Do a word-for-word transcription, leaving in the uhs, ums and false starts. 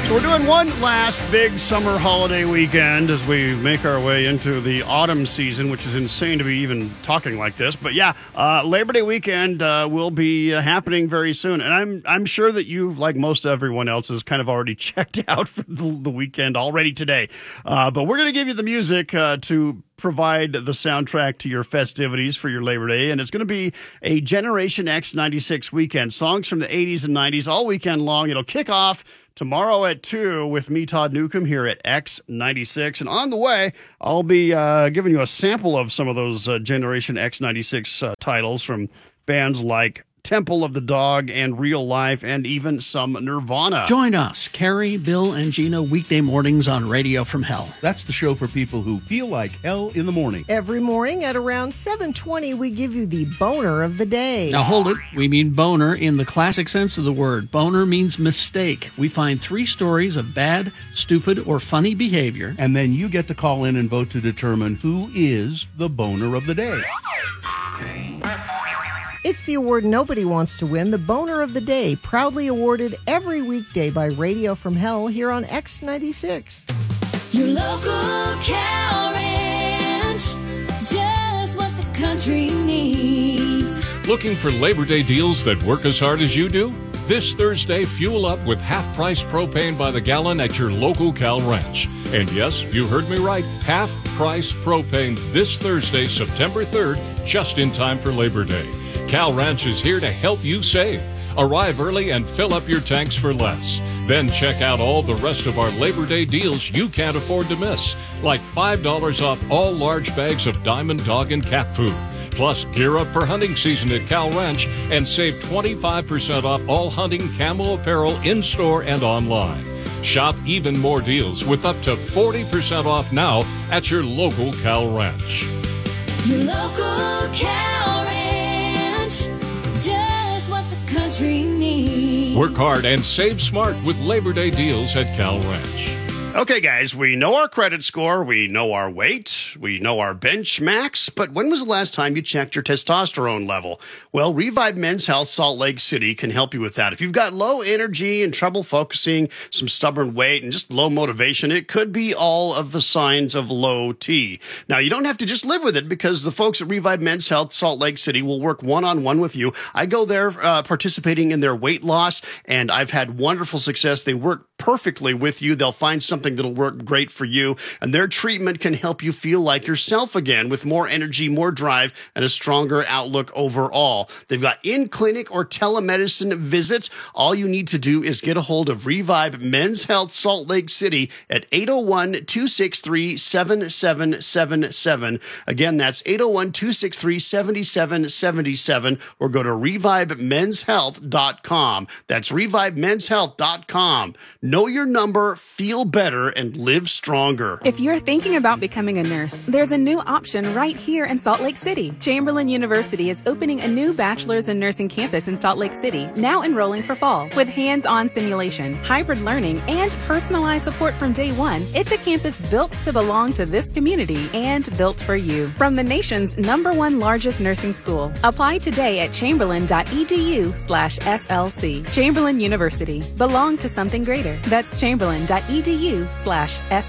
So we're doing one last big summer holiday weekend as we make our way into the autumn season, which is insane to be even talking like this. But yeah, uh, Labor Day weekend uh, will be uh, happening very soon. And I'm I'm sure that you've, like most everyone else, has kind of already checked out for the, the weekend already today. Uh, but we're going to give you the music uh, to provide the soundtrack to your festivities for your Labor Day. And it's going to be a Generation X ninety-six weekend. Songs from the eighties and nineties all weekend long. It'll kick off tomorrow at two with me, Todd Newcomb, here at X ninety-six. And on the way, I'll be uh, giving you a sample of some of those uh, Generation X ninety-six uh, titles from bands like Temple of the Dog and Real Life, and even some Nirvana. Join us, Carrie, Bill, and Gina, weekday mornings on Radio from Hell. That's the show for people who feel like hell in the morning. Every morning at around seven twenty, we give you the boner of the day. Now hold it. We mean boner in the classic sense of the word. Boner means mistake. We find three stories of bad, stupid, or funny behavior. And then you get to call in and vote to determine who is the boner of the day. It's the award nobody wants to win, the Boner of the Day, proudly awarded every weekday by Radio from Hell here on X ninety-six. Your local cow ranch, just what the country needs. Looking for Labor Day deals that work as hard as you do? This Thursday, fuel up with half-price propane by the gallon at your local Cal Ranch. And yes, you heard me right, half-price propane this Thursday, September third, just in time for Labor Day. Cal Ranch is here to help you save. Arrive early and fill up your tanks for less. Then check out all the rest of our Labor Day deals you can't afford to miss, like five dollars off all large bags of Diamond Dog and Cat food. Plus, gear up for hunting season at Cal Ranch and save twenty-five percent off all hunting camo apparel in-store and online. Shop even more deals with up to forty percent off now at your local Cal Ranch. Your local cow ranch, just what the country needs. Work hard and save smart with Labor Day deals at Cal Ranch. Okay, guys, we know our credit score, we know our weight, we know our bench max, but when was the last time you checked your testosterone level? Well, Revive Men's Health Salt Lake City can help you with that. If you've got low energy and trouble focusing, some stubborn weight, and just low motivation, it could be all of the signs of low T. Now, you don't have to just live with it, because the folks at Revive Men's Health Salt Lake City will work one-on-one with you. I go there uh, participating in their weight loss, and I've had wonderful success. They work perfectly with you. They'll find something that'll work great for you, and their treatment can help you feel like yourself again with more energy, more drive, and a stronger outlook overall. They've got in-clinic or telemedicine visits. All you need to do is get a hold of Revive Men's Health Salt Lake City at eight oh one, two six three, seven seven seven seven. Again, that's eight oh one, two six three, seven seven seven seven, or go to revive men's health dot com. That's revive men's health dot com. Know your number, feel better, and live stronger. If you're thinking about becoming a nurse, there's a new option right here in Salt Lake City. Chamberlain University is opening a new bachelor's in nursing campus in Salt Lake City, now enrolling for fall. With hands-on simulation, hybrid learning, and personalized support from day one, it's a campus built to belong to this community and built for you. From the nation's number one largest nursing school. Apply today at chamberlain.edu slash SLC. Chamberlain University. Belong to something greater. That's chamberlain.edu slash S.